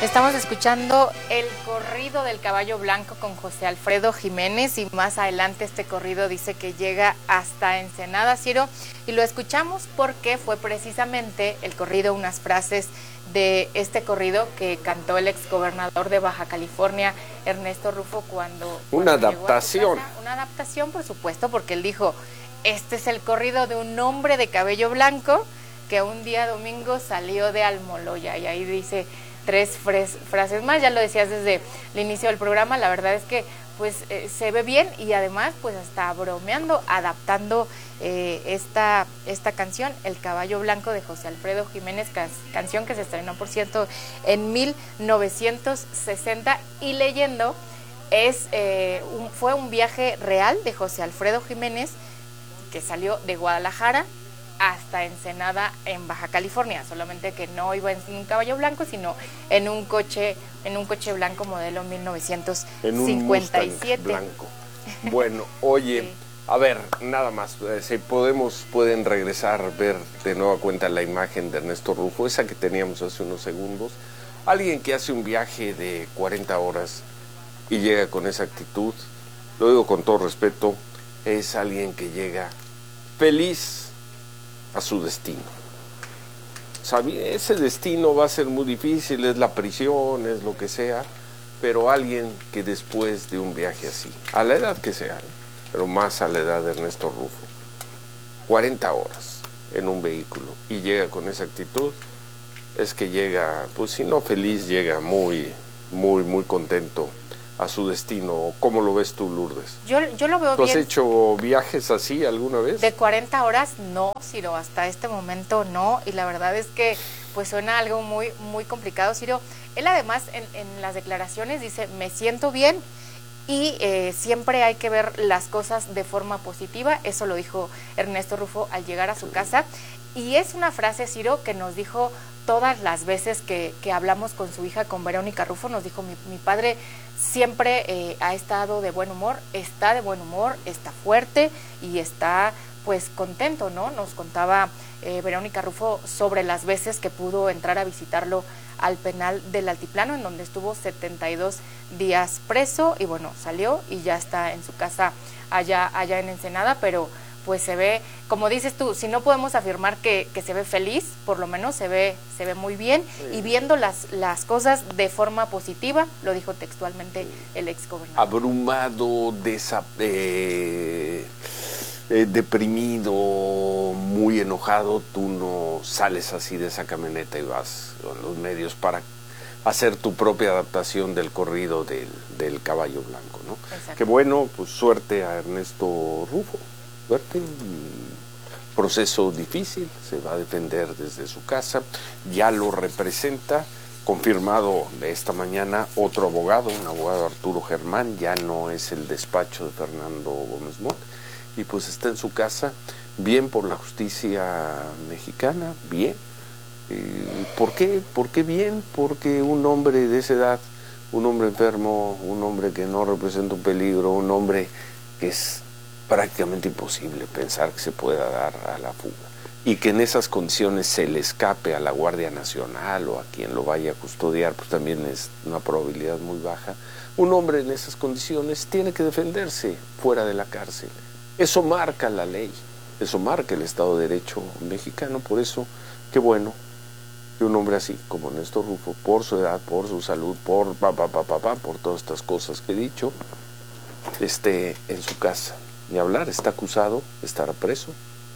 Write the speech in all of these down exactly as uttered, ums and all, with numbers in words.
Estamos escuchando el corrido del Caballo Blanco con José Alfredo Jiménez, y más adelante este corrido dice que llega hasta Ensenada, Ciro, y lo escuchamos porque fue precisamente el corrido, unas frases de este corrido que cantó el exgobernador de Baja California, Ernesto Rufo, cuando... Una cuando adaptación. Casa, una adaptación, por supuesto, porque él dijo, este es el corrido de un hombre de cabello blanco que un día domingo salió de Almoloya, y ahí dice tres frases más. Ya lo decías desde el inicio del programa, la verdad es que pues eh, se ve bien, y además pues hasta bromeando, adaptando eh, esta, esta canción, El Caballo Blanco de José Alfredo Jiménez, can, canción que se estrenó, por cierto, en mil novecientos sesenta, y leyendo, es eh, un, fue un viaje real de José Alfredo Jiménez, que salió de Guadalajara hasta Ensenada, en Baja California, solamente que no iba en un caballo blanco, sino en un coche, en un coche blanco modelo mil novecientos cincuenta y siete. En un Mustang blanco. Bueno, oye, sí. A ver, nada más, eh, si podemos, pueden regresar, ver de nueva cuenta la imagen de Ernesto Rufo, esa que teníamos hace unos segundos. Alguien que hace un viaje de cuarenta horas y llega con esa actitud, lo digo con todo respeto, es alguien que llega feliz a su destino. Sabía, ese destino va a ser muy difícil, es la prisión, es lo que sea, pero alguien que después de un viaje así, a la edad que sea, pero más a la edad de Ernesto Rufo, cuarenta horas en un vehículo y llega con esa actitud, es que llega, pues si no feliz, llega muy, muy, muy contento a su destino. ¿Cómo lo ves tú, Lourdes? Yo, yo lo veo ¿Tú bien. has hecho viajes así alguna vez? De cuarenta horas no, Ciro, hasta este momento no, y la verdad es que pues suena algo muy, muy complicado, Ciro. Él además en, en las declaraciones dice, me siento bien, y eh, siempre hay que ver las cosas de forma positiva. Eso lo dijo Ernesto Rufo al llegar a su casa, y es una frase, Ciro, que nos dijo todas las veces que, que hablamos con su hija, con Verónica Rufo. Nos dijo, mi, mi padre siempre eh, ha estado de buen humor, está de buen humor, está fuerte y está pues contento, ¿no? Nos contaba eh, Verónica Rufo sobre las veces que pudo entrar a visitarlo al penal del Altiplano, en donde estuvo setenta y dos días preso, y bueno, salió y ya está en su casa allá, allá en Ensenada, pero pues se ve, como dices tú, si no podemos afirmar que, que se ve feliz, por lo menos se ve, se ve muy bien, sí. Y viendo las, las cosas de forma positiva, lo dijo textualmente sí. El exgobernador. Abrumado, desa, eh, eh, deprimido, muy enojado, tú no sales así de esa camioneta y vas con los medios para hacer tu propia adaptación del corrido del, del Caballo Blanco, ¿no? Qué bueno, pues suerte a Ernesto Rufo. Suerte, proceso difícil, se va a defender desde su casa, ya lo representa, confirmado de esta mañana otro abogado, un abogado Arturo Germán, ya no es el despacho de Fernando Gómez Montt, y pues está en su casa, bien por la justicia mexicana, bien. ¿Por qué? ¿Por qué bien? Porque un hombre de esa edad, un hombre enfermo, un hombre que no representa un peligro, un hombre que es prácticamente imposible pensar que se pueda dar a la fuga, y que en esas condiciones se le escape a la Guardia Nacional o a quien lo vaya a custodiar, pues también es una probabilidad muy baja. Un hombre en esas condiciones tiene que defenderse fuera de la cárcel. Eso marca la ley, eso marca el Estado de Derecho mexicano. Por eso, qué bueno que un hombre así como Ernesto Rufo, por su edad, por su salud, por pa, pa, pa, pa, pa, por todas estas cosas que he dicho, esté en su casa. Ni hablar, está acusado, estará preso,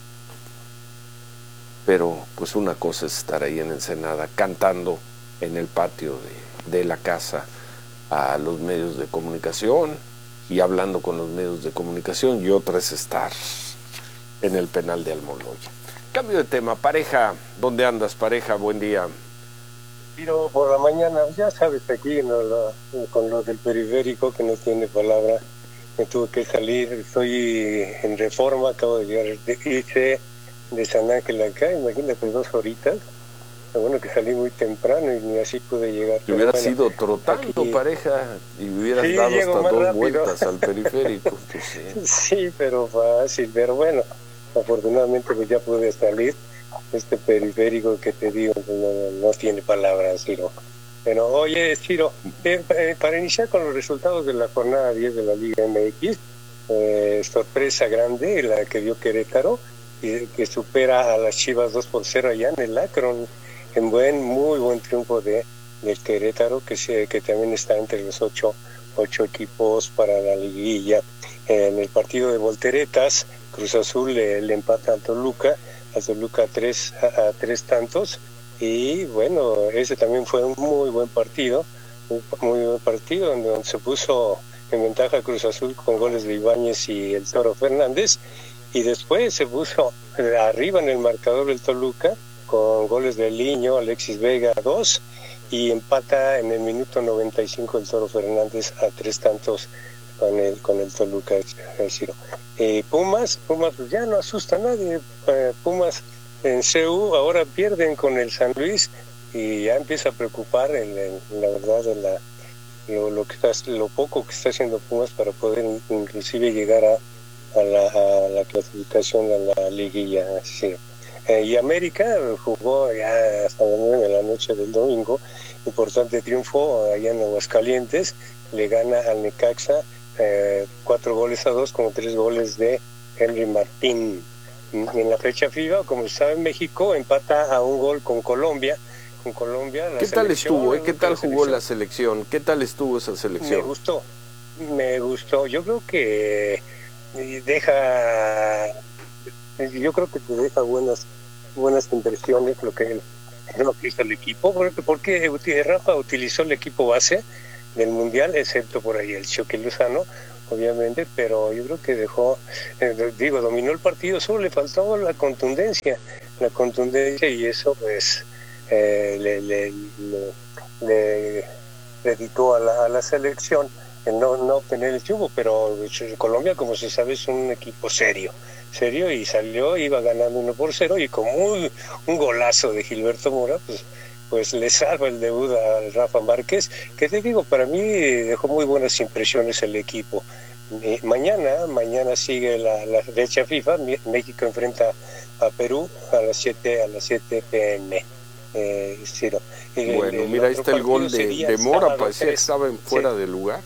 pero pues una cosa es estar ahí en Ensenada cantando en el patio de, de la casa a los medios de comunicación y hablando con los medios de comunicación, y otra es estar en el penal de Almoloya. Cambio de tema, pareja, ¿dónde andas, pareja? Buen día. Tiro por la mañana, ya sabes, aquí ¿no? lo, con lo del periférico que no tiene palabra. Me tuve que salir, estoy en Reforma, acabo de llegar, hice de San Ángel acá, imagínate, dos horitas. Lo bueno que salí muy temprano y ni así pude llegar. Te hubieras bueno, ido trotando, aquí, pareja, y hubieras sí, dado hasta dos rápido. vueltas al periférico. Pues sí. Sí, pero fácil, pero bueno, afortunadamente pues ya pude salir. Este periférico que te digo no, no tiene palabras, sino Pero oye, Ciro, eh, eh, para iniciar con los resultados de la jornada diez de la Liga M X, eh, sorpresa grande la que dio Querétaro, y que supera a las Chivas dos por cero allá en el Akron, en buen, muy buen triunfo de del Querétaro, que se, que también está entre los ocho, ocho equipos para la liguilla. En el partido de volteretas, Cruz Azul le, le empata al Toluca, a Toluca tres, a, a tres tantos, y bueno, ese también fue un muy buen partido, un muy buen partido donde, donde se puso en ventaja Cruz Azul con goles de Ibáñez y el Toro Fernández, y después se puso arriba en el marcador del Toluca con goles de Liño, Alexis Vega dos, y empata en el minuto noventa y cinco el Toro Fernández a tres tantos con el con el Toluca. Es decir, eh, Pumas, Pumas pues ya no asusta a nadie. eh, Pumas en C U ahora pierden con el San Luis y ya empieza a preocupar el, el, la verdad de la lo, lo que está, lo poco que está haciendo Pumas para poder inclusive llegar a, a, la, a la clasificación a la liguilla. Es decir, Eh, y América jugó ya hasta las nueve de la noche del domingo, importante triunfo allá en Aguascalientes, le gana al Necaxa eh, cuatro goles a dos con tres goles de Henry Martín. En la fecha FIFA, como se sabe, México empata a un gol con Colombia, con Colombia. La ¿Qué tal estuvo? Eh? ¿Qué tal jugó la selección? ¿Qué tal estuvo esa selección? Me gustó, me gustó. Yo creo que deja... Yo creo que te deja buenas buenas impresiones lo que, lo que hizo el equipo, porque, porque Rafa utilizó el equipo base del Mundial, excepto por ahí el Chucky Lozano, obviamente, pero yo creo que dejó, eh, digo, dominó el partido, solo le faltaba la contundencia, la contundencia y eso pues eh, le, le, le, le dedicó a la, a la selección el no, no obtener el triunfo, pero Colombia, como se sabe, es un equipo serio, serio y salió, iba ganando uno por cero y como un, un golazo de Gilberto Mora, pues, pues le salva el debut a Rafa Márquez, que te digo, para mí dejó muy buenas impresiones el equipo. Eh, mañana, mañana sigue la, la fecha FIFA, México enfrenta a Perú a las siete, a las siete pe eme. Eh, sí, no. el, bueno, el, mira, ahí está el gol de, de Mora, parecía que estaba fuera sí. de lugar.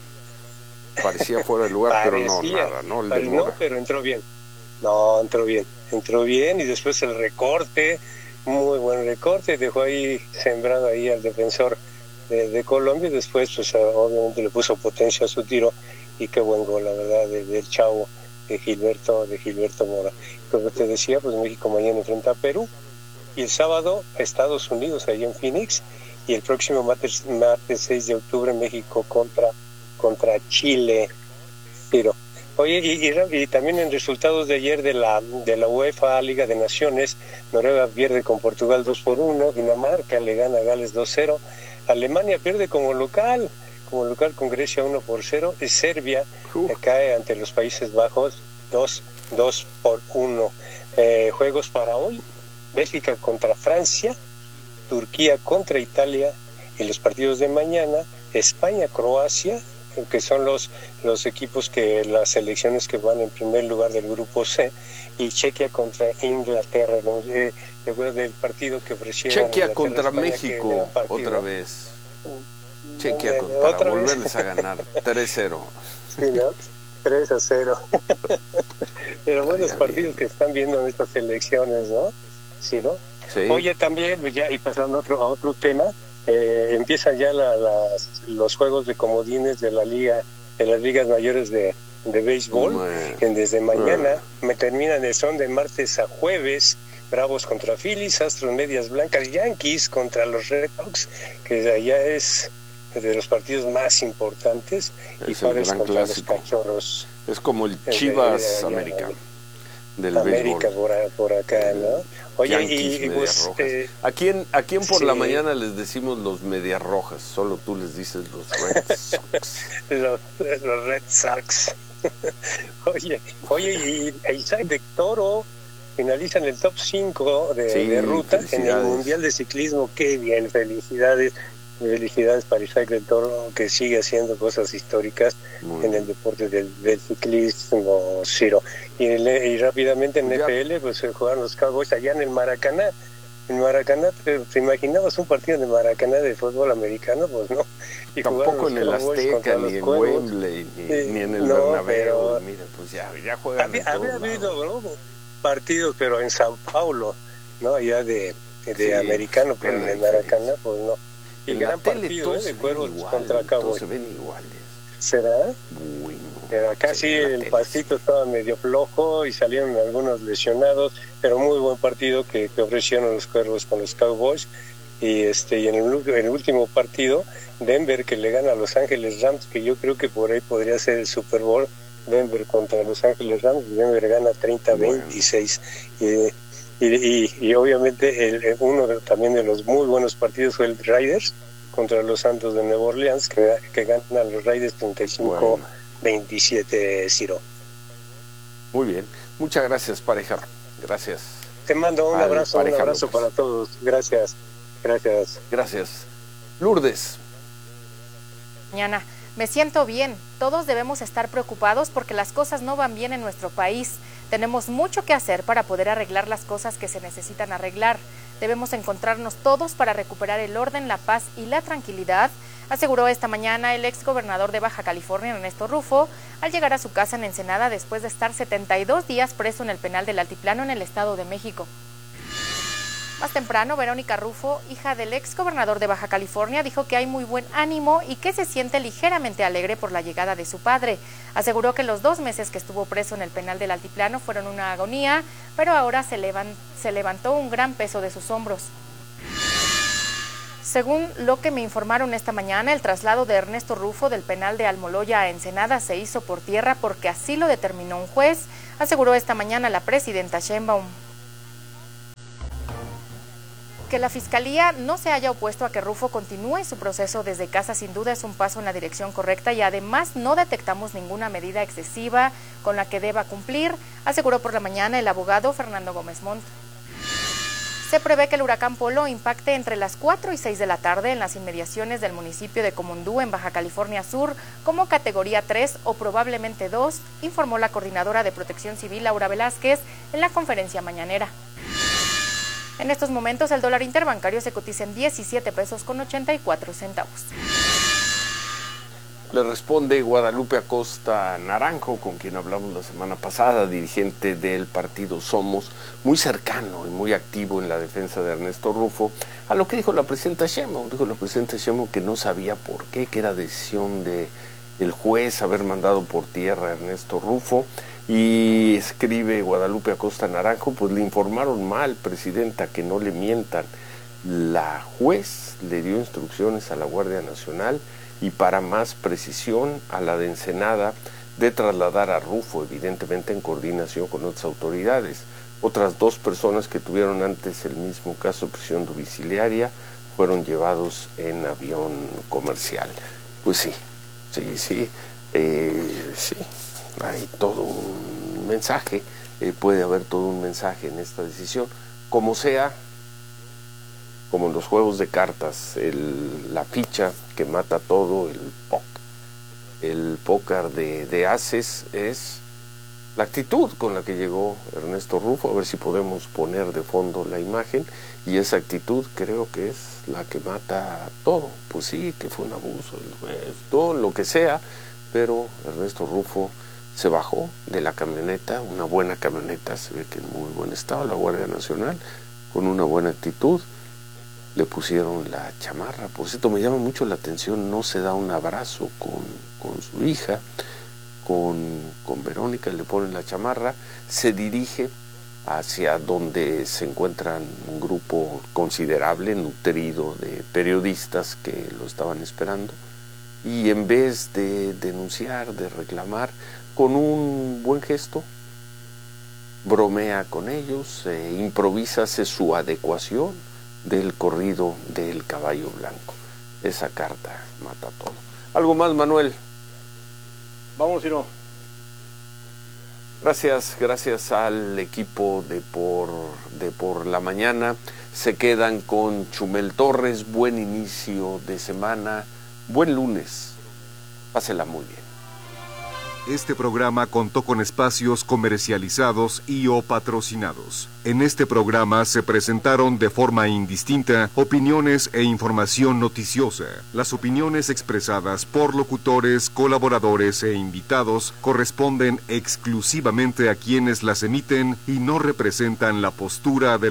Parecía fuera de lugar, parecía, pero no, nada, ¿no? El de no, Mora. pero entró bien. No, entró bien. Entró bien y después el recorte, muy buen recorte, dejó ahí sembrado ahí al defensor de, de Colombia y después, pues obviamente le puso potencia a su tiro y qué buen gol, la verdad, del de chavo de Gilberto, de Gilberto Mora. Como te decía, pues México mañana enfrenta a Perú y el sábado Estados Unidos, ahí en Phoenix, y el próximo martes, martes seis de octubre México contra contra Chile. Pero oye, y, y, y también en resultados de ayer de la de la UEFA Liga de Naciones, Noruega pierde con Portugal dos por uno, Dinamarca le gana a Gales dos cero, Alemania pierde como local, como local con Grecia uno por cero, y Serbia uh. cae ante los Países Bajos dos por uno. Eh, juegos para hoy: Bélgica contra Francia, Turquía contra Italia, y los partidos de mañana, España, Croacia, que son los los equipos que las selecciones que van en primer lugar del grupo C, y Chequia contra Inglaterra. ¿No? Eh, después del partido que ofrecieron Chequia contra España, México otra vez. Chequia eh, contra otra volverles vez. a ganar tres cero. Sí, ¿no? tres a cero. Pero buenos Ay, partidos bien. que están viendo en estas elecciones, ¿no? Sí, ¿no? Sí. Oye, también, ya y pasando a otro, a otro tema, eh, empiezan ya la, las, los juegos de comodines de la liga, de las ligas mayores de, de béisbol, Man. que desde mañana Man. me terminan, son de martes a jueves. Bravos contra Phillies, Astros Medias Blancas, Yankees contra los Red Sox, que allá es de los partidos más importantes, es y Padres contra clásico. los Cachorros. Es como el Chivas de, de, de, América. Del América por, por acá, ¿no? Oye, Yankees, y, y pues, eh, ¿A quién, a quién por sí. la mañana les decimos los Medias Rojas? Solo tú les dices los Red Sox. los, los Red Sox. oye, oye, y Isaac de Toro finalizan el top cinco de, sí, de ruta en el Mundial de Ciclismo. Qué bien, felicidades. Felicidades para Isaac del Toro, que sigue haciendo cosas históricas Muy en bien. el deporte del, del ciclismo, Ciro. Y, y rápidamente en ya. N F L, pues jugaron los Cowboys allá en el Maracaná, en Maracaná, ¿te, te imaginabas un partido de Maracaná de fútbol americano? Pues no. Y tampoco en el Azteca, ni en Wembley, ni, sí, ni en el no, Bernabéu. Mira, pues ya, ya juegan había, en todos había habido, lados. ¿no?, partidos, pero en Sao Paulo, ¿no? Ya de, de sí, americano, pero en el Maracaná, pues no. Y en gran partido, ¿eh?, de Cuervos contra Cowboys. Se ven iguales. ¿Será? Bueno, pero acá sí, el pastito estaba medio flojo y salieron algunos lesionados, pero muy buen partido que, que ofrecieron los Cuervos con los Cowboys. Y este y en el, en el último partido, Denver, que le gana a Los Ángeles Rams, que yo creo que por ahí podría ser el Super Bowl, Denver contra Los Ángeles Rams, Denver gana treinta a veintiséis. Bueno. Y, y, y, y obviamente el, uno de, también de los muy buenos partidos fue el Raiders contra los Santos de Nueva Orleans, que, que ganan los Raiders treinta y cinco a veintisiete, bueno. Ciro. Muy bien, muchas gracias, pareja. Gracias. Te mando un abrazo, un abrazo para todos. Gracias, gracias. Gracias. Lourdes. Mañana. Me siento bien. Todos debemos estar preocupados porque las cosas no van bien en nuestro país. Tenemos mucho que hacer para poder arreglar las cosas que se necesitan arreglar. Debemos encontrarnos todos para recuperar el orden, la paz y la tranquilidad, aseguró esta mañana el exgobernador de Baja California, Ernesto Rufo, al llegar a su casa en Ensenada después de estar setenta y dos días preso en el penal del Altiplano en el Estado de México. Más temprano, Verónica Rufo, hija del exgobernador de Baja California, dijo que hay muy buen ánimo y que se siente ligeramente alegre por la llegada de su padre. Aseguró que los dos meses que estuvo preso en el penal del Altiplano fueron una agonía, pero ahora se, levan, se levantó un gran peso de sus hombros. Según lo que me informaron esta mañana, el traslado de Ernesto Rufo del penal de Almoloya a Ensenada se hizo por tierra porque así lo determinó un juez, aseguró esta mañana la presidenta Sheinbaum. Que la Fiscalía no se haya opuesto a que Rufo continúe su proceso desde casa sin duda es un paso en la dirección correcta y además no detectamos ninguna medida excesiva con la que deba cumplir, aseguró por la mañana el abogado Fernando Gómez Montt. Se prevé que el huracán Polo impacte entre las cuatro y seis de la tarde en las inmediaciones del municipio de Comondú, en Baja California Sur, como categoría tres o probablemente dos, informó la coordinadora de Protección Civil, Laura Velázquez, en la conferencia mañanera. En estos momentos el dólar interbancario se cotiza en diecisiete pesos con ochenta y cuatro centavos. Le responde Guadalupe Acosta Naranjo, con quien hablamos la semana pasada, dirigente del partido Somos, muy cercano y muy activo en la defensa de Ernesto Rufo, a lo que dijo la presidenta Sheinbaum. Dijo la presidenta Sheinbaum que no sabía por qué, que era decisión de el juez haber mandado por tierra a Ernesto Rufo. Y escribe Guadalupe Acosta Naranjo, pues le informaron mal, presidenta, que no le mientan. La juez le dio instrucciones a la Guardia Nacional y para más precisión a la de Ensenada de trasladar a Rufo, evidentemente en coordinación con otras autoridades. Otras dos personas que tuvieron antes el mismo caso de prisión domiciliaria fueron llevados en avión comercial. Pues sí, sí, sí, eh, sí. Hay todo un mensaje, eh, puede haber todo un mensaje en esta decisión, como sea, como en los juegos de cartas, el, la ficha que mata todo, el póker, el póker de, de ases, es la actitud con la que llegó Ernesto Rufo. A ver si podemos poner de fondo la imagen, y esa actitud creo que es la que mata todo. Pues sí, que fue un abuso del juez, todo lo que sea, pero Ernesto Rufo se bajó de la camioneta, una buena camioneta, se ve que en muy buen estado, la Guardia Nacional, con una buena actitud, le pusieron la chamarra. Por cierto, me llama mucho la atención, no se da un abrazo con, con su hija, con, con Verónica, le ponen la chamarra, se dirige hacia donde se encuentran un grupo considerable, nutrido de periodistas que lo estaban esperando, y en vez de denunciar, de reclamar, con un buen gesto, bromea con ellos, eh, improvisa, hace su adecuación del corrido del caballo blanco. Esa carta mata todo. ¿Algo más, Manuel? Vamos, Ciro. Gracias, gracias al equipo de por, de por la mañana. Se quedan con Chumel Torres. Buen inicio de semana. Buen lunes. Pásela muy bien. Este programa contó con espacios comercializados y o patrocinados. En este programa se presentaron de forma indistinta opiniones e información noticiosa. Las opiniones expresadas por locutores, colaboradores e invitados corresponden exclusivamente a quienes las emiten y no representan la postura de